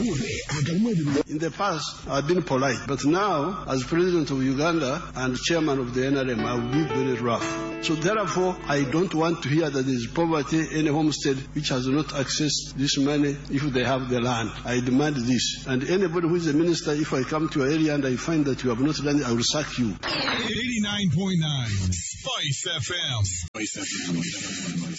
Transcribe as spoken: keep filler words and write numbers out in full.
In the past, I've been polite, but now, as president of Uganda and chairman of the N R M, I will be very rough. So therefore, I don't want to hear that there is poverty, any homestead which has not accessed this money if they have the land. I demand this. And anybody who is a minister, if I come to your area and I find that you have not done it, I will sack you. eighty-nine point nine Spice F M. Spice F M.